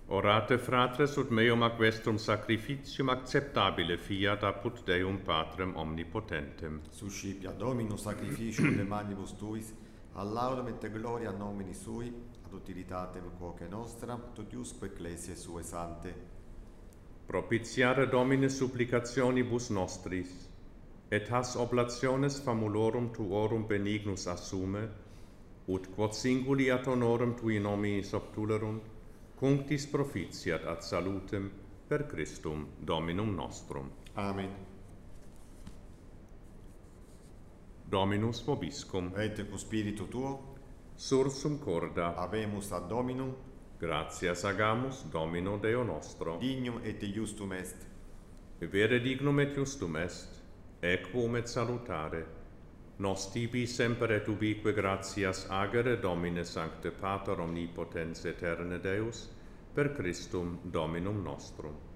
Orate fratres ut meum ac vestrum sacrificium acceptabile fiat apud Deum Patrem omnipotentem. Suscipia Dominus sacrificium de manibus tuis, ad laudem et gloria nomini sui, ad utilitatem quoque nostra, tot iusque ecclesiae sue sante. Propitiare Domine supplicationibus nostris, et has oblationes famulorum tuorum benignus assume, ut quod singuli ad honorem tui nominis obtulerunt, cunctis propitiat ad salutem per Christum Dominum nostrum. Amen. Dominus vobiscum. Et cu spiritu tuo, Sursum corda. habemus ad Dominum, Gratias agamus Domino Deo nostro. dignum et iustum est. Vere dignum et justum est, equum et salutare. Nos tibi semper et ubique gratias agere Domine Sancte Pater Omnipotens Eterne Deus, per Christum Dominum nostrum.